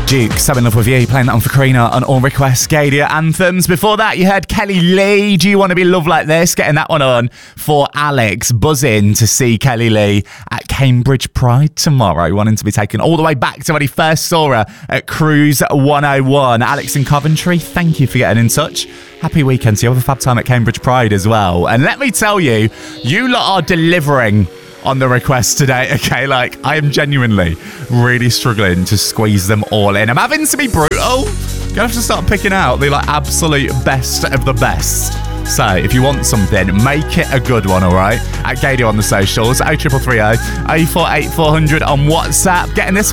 Duke, So In Love With You, playing that on for Karina on All Requests Gadia Anthems. Before that, you heard Kelly Lee, Do You Want To Be Loved Like This? Getting that one on for Alex, buzzing to see Kelly Lee at Cambridge Pride tomorrow, wanting to be taken all the way back to when he first saw her at Cruise 101. Alex in Coventry, thank you for getting in touch. Happy weekend to you. Have a fab time at Cambridge Pride as well. And let me tell you, you lot are delivering on the request today, okay? Like, I am genuinely really struggling to squeeze them all in. I'm having to be brutal. Gonna have to start picking out the absolute best of the best. So, if you want something, make it a good one, all right? At Gadio on the socials, 0330 048 400 on WhatsApp. Getting this